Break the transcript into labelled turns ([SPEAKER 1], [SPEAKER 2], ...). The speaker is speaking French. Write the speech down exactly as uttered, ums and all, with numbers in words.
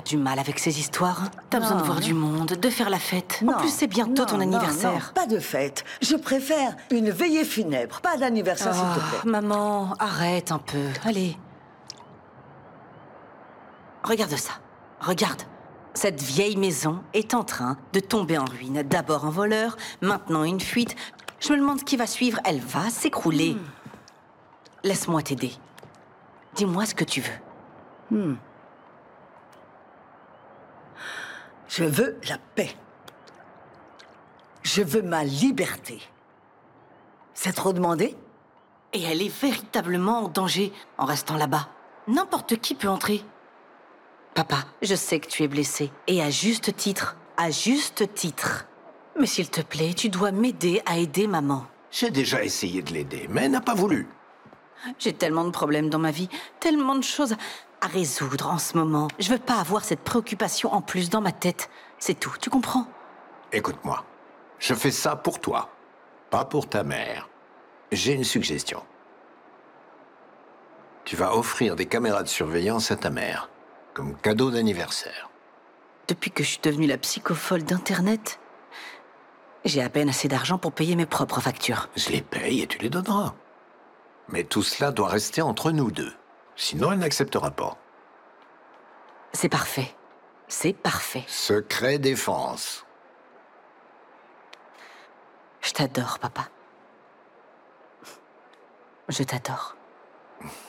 [SPEAKER 1] du mal avec ces histoires. Hein. T'as besoin de
[SPEAKER 2] Non,
[SPEAKER 1] voir
[SPEAKER 2] non.
[SPEAKER 1] du monde, de faire la fête.
[SPEAKER 2] Non,
[SPEAKER 1] en plus, c'est bientôt
[SPEAKER 2] non,
[SPEAKER 1] ton
[SPEAKER 2] non,
[SPEAKER 1] anniversaire.
[SPEAKER 2] non, pas de fête. Je préfère une veillée funèbre, pas d'anniversaire, s'il te
[SPEAKER 1] Oh,
[SPEAKER 2] plaît.
[SPEAKER 1] maman, arrête un peu. Allez. Regarde ça. Regarde. Cette vieille maison est en train de tomber en ruine. D'abord un voleur, maintenant une fuite. Je me demande qui va suivre. Elle va s'écrouler.
[SPEAKER 2] Hmm.
[SPEAKER 1] Laisse-moi t'aider. Dis-moi ce que tu veux.
[SPEAKER 2] Hmm. Je veux la paix. Je veux ma liberté. C'est trop demandé?
[SPEAKER 1] Et elle est véritablement en danger en restant là-bas. N'importe qui peut entrer. Papa, je sais que tu es blessé. Et à juste titre. À juste titre. Mais s'il te plaît, tu dois m'aider à aider maman.
[SPEAKER 3] J'ai déjà essayé de l'aider, mais elle n'a pas voulu.
[SPEAKER 1] J'ai tellement de problèmes dans ma vie, tellement de choses à résoudre en ce moment. Je veux pas avoir cette préoccupation en plus dans ma tête. C'est tout, tu comprends?
[SPEAKER 3] Écoute-moi, je fais ça pour toi, pas pour ta mère. J'ai une suggestion. Tu vas offrir des caméras de surveillance à ta mère, comme cadeau d'anniversaire.
[SPEAKER 1] Depuis que je suis devenue la psychofolle d'Internet, j'ai à peine assez d'argent pour payer mes propres factures.
[SPEAKER 3] Je les paye et tu les donneras. Mais tout cela doit rester entre nous deux. Sinon, elle n'acceptera pas.
[SPEAKER 1] C'est parfait. C'est parfait.
[SPEAKER 3] Secret défense.
[SPEAKER 1] Je t'adore, papa. Je t'adore.